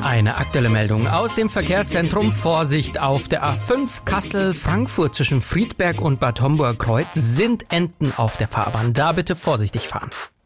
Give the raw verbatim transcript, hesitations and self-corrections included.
Eine aktuelle Meldung aus dem Verkehrszentrum. Vorsicht auf der A fünf Kassel-Frankfurt zwischen Friedberg und Bad Homburg-Kreuz sind Enten auf der Fahrbahn. Da bitte vorsichtig fahren.